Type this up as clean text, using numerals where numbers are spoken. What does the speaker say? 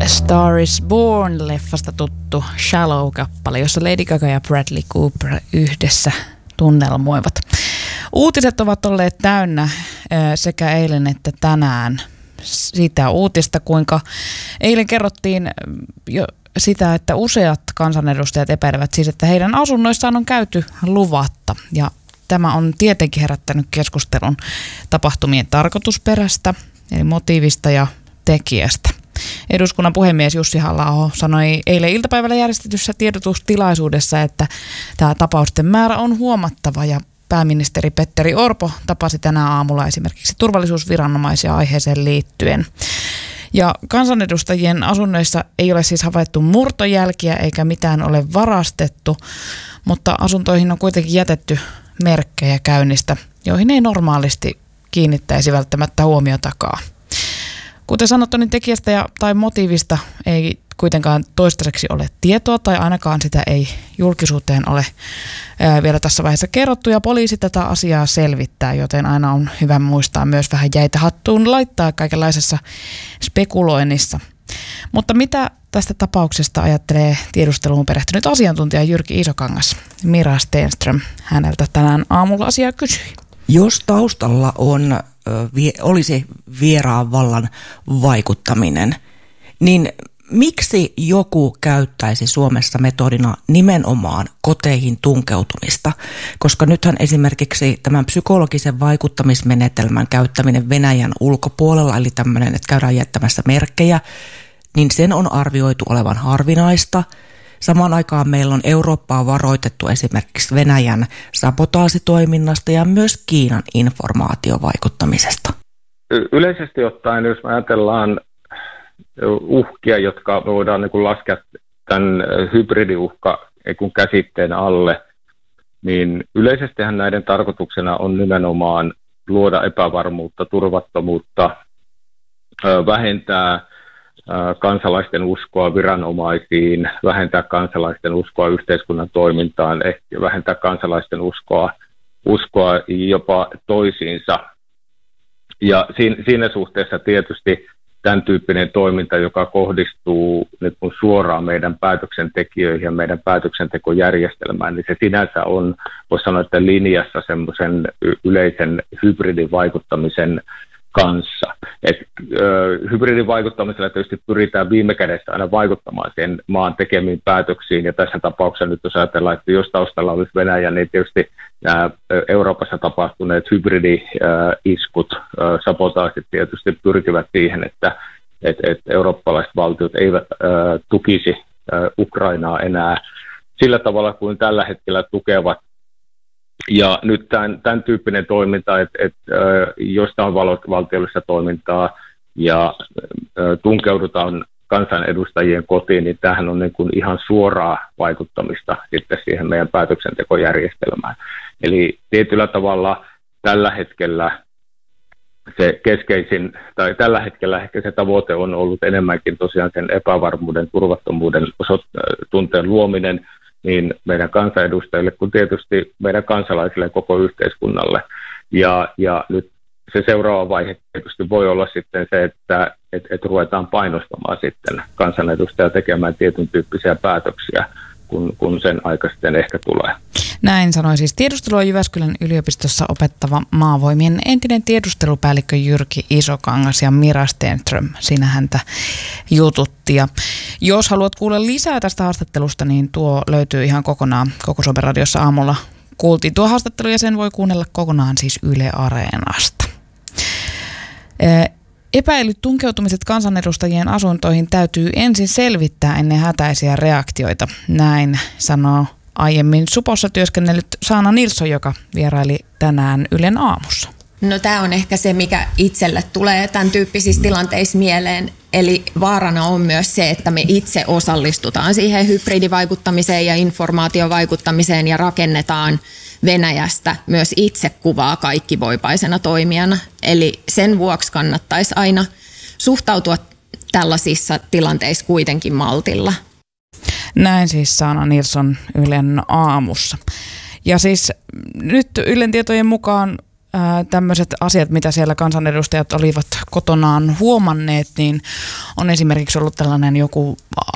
Star is Born-leffasta tuttu Shallow-kappale, jossa Lady Gaga ja Bradley Cooper yhdessä tunnelmoivat. Uutiset ovat olleet täynnä sekä eilen että tänään sitä uutista, kuinka eilen kerrottiin jo sitä, että useat kansanedustajat epäilevät siis, että heidän asunnoissaan on käyty luvatta. Ja tämä on tietenkin herättänyt keskustelun tapahtumien tarkoitusperästä, eli motiivista ja tekijästä. Eduskunnan puhemies Jussi Halla-aho sanoi eilen iltapäivällä järjestetyssä tiedotustilaisuudessa, että tämä tapausten määrä on huomattava ja pääministeri Petteri Orpo tapasi tänä aamulla esimerkiksi turvallisuusviranomaisia aiheeseen liittyen. Ja kansanedustajien asunnoissa ei ole siis havaittu murtojälkiä eikä mitään ole varastettu, mutta asuntoihin on kuitenkin jätetty merkkejä käynnistä, joihin ei normaalisti kiinnittäisi välttämättä huomiotakaan. Kuten sanottu, niin tekijästä tai motiivista ei kuitenkaan toistaiseksi ole tietoa tai ainakaan sitä ei julkisuuteen ole vielä tässä vaiheessa kerrottu ja poliisi tätä asiaa selvittää, joten aina on hyvä muistaa myös vähän jäitä hattuun laittaa kaikenlaisessa spekuloinnissa. Mutta mitä tästä tapauksesta ajattelee tiedusteluun perehtynyt asiantuntija Jyrki Isokangas? Mira Stenström häneltä tänään aamulla asiaa kysyi. Jos taustalla olisi vieraan vallan vaikuttaminen, niin miksi joku käyttäisi Suomessa metodina nimenomaan koteihin tunkeutumista? Koska nythän esimerkiksi tämän psykologisen vaikuttamismenetelmän käyttäminen Venäjän ulkopuolella, eli tämmöinen, että käydään jättämässä merkkejä, niin sen on arvioitu olevan harvinaista. Samaan aikaan meillä on Eurooppaa varoitettu esimerkiksi Venäjän sabotaasitoiminnasta ja myös Kiinan informaatiovaikuttamisesta. Yleisesti ottaen, jos me ajatellaan uhkia, jotka voidaan laskea tämän hybridiuhka käsitteen alle, niin yleisestihän näiden tarkoituksena on nimenomaan luoda epävarmuutta, turvattomuutta, vähentää kansalaisten uskoa viranomaisiin, vähentää kansalaisten uskoa yhteiskunnan toimintaan, ehkä vähentää kansalaisten uskoa jopa toisiinsa. Ja siinä suhteessa tietysti tämän tyyppinen toiminta, joka kohdistuu nyt suoraan meidän päätöksentekijöihin ja meidän päätöksentekojärjestelmään, niin se sinänsä on, voisi sanoa, että linjassa semmoisen yleisen hybridivaikuttamisen kanssa. Hybridivaikuttamisella tietysti pyritään viime kädessä aina vaikuttamaan sen maan tekemiin päätöksiin, ja tässä tapauksessa nyt jos ajatellaan, että jos taustalla olisi Venäjä, niin tietysti nämä Euroopassa tapahtuneet hybridi-iskut, sabotaasit tietysti pyrkivät siihen, että eurooppalaiset valtiot eivät tukisi Ukrainaa enää sillä tavalla kuin tällä hetkellä tukevat. Ja nyt tämän tyyppinen toiminta, että josta on valtiollista toimintaa ja tunkeudutaan kansanedustajien kotiin, niin tämähän on niin kuin ihan suoraa vaikuttamista sitten siihen meidän päätöksentekojärjestelmään. Eli tietyllä tavalla tällä hetkellä se keskeisin, tai tällä hetkellä ehkä se tavoite on ollut enemmänkin tosiaan sen epävarmuuden, turvattomuuden tunteen luominen, niin meidän kansanedustajille kuin tietysti meidän kansalaisille ja koko yhteiskunnalle. Ja nyt se seuraava vaihe tietysti voi olla sitten se, että ruvetaan painostamaan sitten kansanedustajia tekemään tietyn tyyppisiä päätöksiä, kun sen aika sitten ehkä tulee. Näin sanoi siis tiedustelua Jyväskylän yliopistossa opettava Maavoimien entinen tiedustelupäällikkö Jyrki Isokangas ja Mira Stenström. Siinä häntä jututti. Ja jos haluat kuulla lisää tästä haastattelusta, niin tuo löytyy ihan kokonaan Koko Suomen radiossa aamulla. Kuultiin tuo haastattelu ja sen voi kuunnella kokonaan siis Yle Areenasta. Epäilyt tunkeutumiset kansanedustajien asuntoihin täytyy ensin selvittää ennen hätäisiä reaktioita. Näin sanoo aiemmin Supossa työskennellyt Sanna Nilsson, joka vieraili tänään Ylen aamussa. No tämä on ehkä se, mikä itselle tulee tämän tyyppisissä tilanteissa mieleen. Eli vaarana on myös se, että me itse osallistutaan siihen hybridivaikuttamiseen ja informaatiovaikuttamiseen ja rakennetaan Venäjästä myös itsekuvaa kaikkivoipaisena toimijana. Eli sen vuoksi kannattaisi aina suhtautua tällaisissa tilanteissa kuitenkin maltilla. Näin siis Sanna Nilsson Ylen aamussa. Ja siis nyt Ylen tietojen mukaan tämmöiset asiat, mitä siellä kansanedustajat olivat kotonaan huomanneet, niin on esimerkiksi ollut tällainen joku